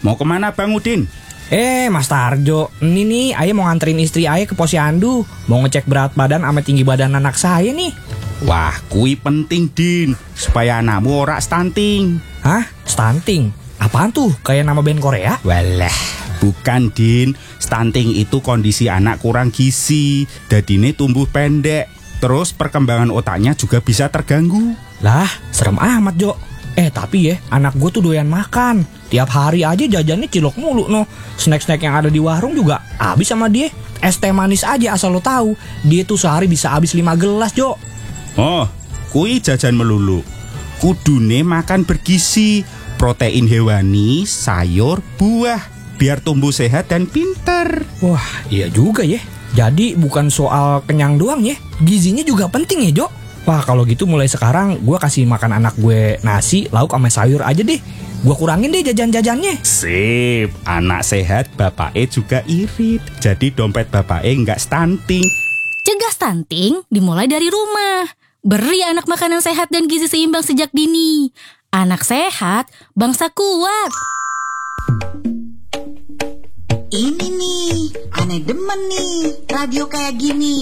Mau kemana Bang Udin? Mas Tarjo, ini nih Ayah mau nganterin istri Ayah ke posyandu. Mau ngecek berat badan sama tinggi badan anak saya nih. Wah, kui penting Din, supaya anakmu ora stunting. Hah? Stunting? Apaan tuh? Kayak nama band Korea? Walah, bukan Din. Stunting itu kondisi anak kurang gizi, dadine tumbuh pendek. Terus perkembangan otaknya juga bisa terganggu. Lah, serem amat Jo. Tapi anak gue tuh doyan makan. Tiap hari aja jajannya cilok mulu no. Snack-snack yang ada di warung juga habis sama dia. Es teh manis aja asal lo tahu. Dia tuh sehari bisa habis 5 gelas Jo. Oh, kui jajan melulu. Kudune makan bergizi, protein hewani, sayur, buah, biar tumbuh sehat dan pinter. Wah, iya juga ya. Jadi bukan soal kenyang doang ya, gizinya juga penting ya Jo. Wah, kalau gitu mulai sekarang gue kasih makan anak gue nasi, lauk sama sayur aja deh. Gue kurangin deh jajan-jajannya. Sip, anak sehat bapaknya juga irit. Jadi dompet bapaknya nggak stunting. Cegah stunting dimulai dari rumah. Beri anak makanan sehat dan gizi seimbang sejak dini. Anak sehat, bangsa kuat. Ini nih, aneh demen nih radio kayak gini.